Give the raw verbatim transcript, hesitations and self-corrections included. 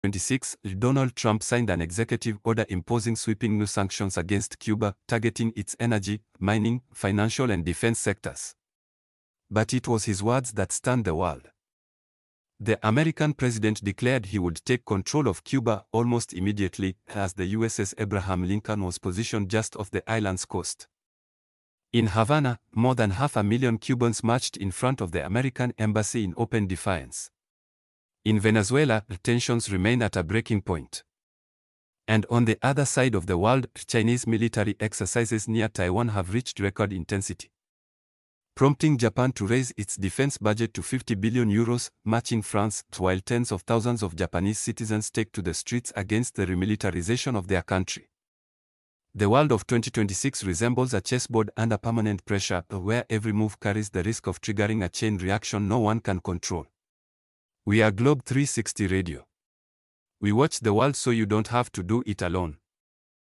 twenty-six, Donald Trump signed an executive order imposing sweeping new sanctions against Cuba, targeting its energy, mining, financial and defense sectors. But it was his words that stunned the world. The American president declared he would take control of Cuba almost immediately, as the U S S Abraham Lincoln was positioned just off the island's coast. In Havana, more than half a million Cubans marched in front of the American embassy in open defiance. In Venezuela, tensions remain at a breaking point. And on the other side of the world, Chinese military exercises near Taiwan have reached record intensity, prompting Japan to raise its defense budget to fifty billion euros, matching France, while tens of thousands of Japanese citizens take to the streets against the remilitarization of their country. The world of twenty twenty-six resembles a chessboard under permanent pressure, where every move carries the risk of triggering a chain reaction no one can control. We are Globe three sixty Radio. We watch the world so you don't have to do it alone.